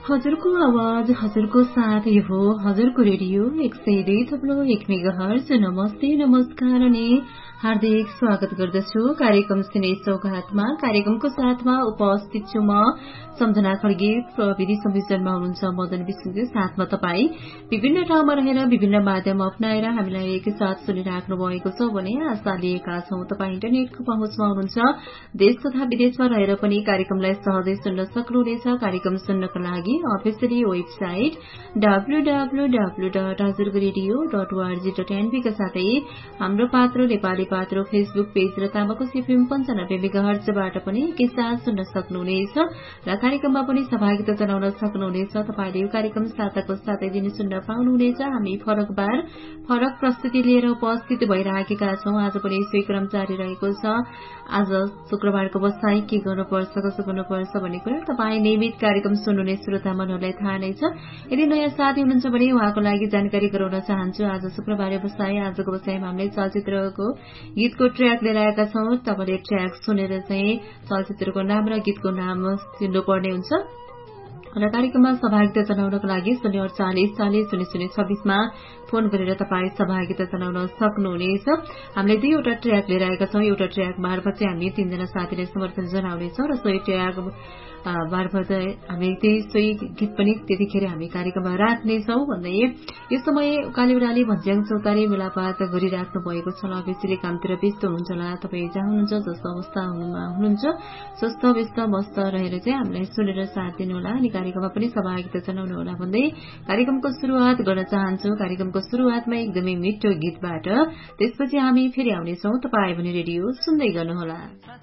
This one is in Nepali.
हजुरको आवाज हजुरको साथ यो हो हजुरको रेडियो 102.1 मेगाहर्ज। नमस्ते नमस्कार अनि हार्दिक स्वागत गर्दछु कार्यक्रम सिने सौगातमा। कार्यक्रमको साथमा उपस्थित छु म सम्झना खड्गे, प्रविधि संयोजनमा हुनुहुन्छ मदन विष्णुको साथमा। तपाईँ विभिन्न ठाउँमा रहेर विभिन्न माध्यम अप्नाएर हामीलाई एकसाथ सुनिराख्नु भएको छ भने आशा लिएका छौं तपाईँ इन्टरनेटको पहुँचमा हुनुहुन्छ। देश तथा विदेशमा रहेर पनि कार्यक्रमलाई सहजै सुन्न सक्नुहुनेछ। कार्यक्रम सुन्नका लागि अफिसियली वेबसाइट www.hazurgaradio.org.np का साथै हाम्रो पात्रो नेपाली पात्रो फेसबुक पेज र तामाको एफएम 95 मेगाहर्जबाट पनि एकैसाथ सुन्न सक्नुहुनेछ र कार्यक्रममा पनि सहभागिता जनाउन सक्नुहुनेछ। तपाईले यो कार्यक्रम साताको सातै दिन सुन्न पाउनुहुनेछ। हामी फरक बार फरक प्रस्तुति लिएर उपस्थित भइराखेका छौं। आज पनि यसै क्रम जारी रहेको छ। आज शुक्रबारको बसाई के गर्नुपर्छ, कसो गर्नुपर्छ भन्ने कुरा तपाईँ नियमित कार्यक्रम सुन्नुहुने श्रोता मनहरूलाई थाहा नै छ। यदि नयाँ साथी हुनुहुन्छ भने उहाँको लागि जानकारी गराउन चाहन्छु। आज शुक्रबार बसाई, आजको बसाईमा हामीले चलचित्रको गीतको ट्र्याक लिएर आएका छौं। तपाईले ट्र्याक सुनेर चाहिँ चलचित्रको नाम र गीतको नाम चिन्नुपर्ने हुन्छ र कार्यक्रममा सहभागिता जनाउनको लागि 048400026 मा फोन गरेर तपाईँ सहभागिता जनाउन सक्नुहुनेछ। हामीले दुईवटा ट्र्याक लिएर आएका छौं। एउटा ट्र्याक मार्फत चाहिँ हामी 3 जना साथीले समर्थन जनाउनेछौँ र सोही ट्र्याक मार्फत हामी सोही गीत पनि त्यतिखेर हामी कार्यक्रममा राख्नेछौँ। भन्दै यो समय उकाली उडाली भज्याङ चौतारी मेलापात गरिराख्नु भएको छ। बेसीले कामतिर व्यस्त हुनुहुन्छ होला। तपाईँ जहाँ हुनुहुन्छ, जस्तो अवस्थामा हुनुहुन्छ, स्वस्थ व्यस्त मस्त रहेर चाहिँ हामीलाई सुनेर साथ दिनुहोला अनि कार्यक्रममा पनि सहभागिता जनाउनु होला भन्दै कार्यक्रमको शुरूआत गर्न चाहन्छु। कार्यक्रमको शुरूआतमा एकदमै मिठो गीतबाट, त्यसपछि हामी फेरि आउनेछौँ। तपाईँ भने रेडियो सुन्दै गर्नुहोला।